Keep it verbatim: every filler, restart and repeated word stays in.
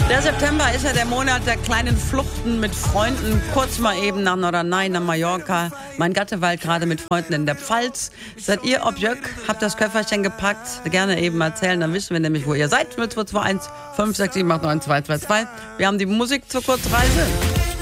Der September ist ja der Monat der kleinen Fluchten mit Freunden. Kurz mal eben nach Norderney, nach Mallorca. Mein Gatte weilt gerade mit Freunden in der Pfalz. Seid ihr ob Jöck? Habt das Köfferchen gepackt? Gerne eben erzählen, dann wissen wir nämlich, wo ihr seid. null zwei zwei eins fünf sechs sieben acht neun zwei zwei zwei. Wir haben die Musik zur Kurzreise.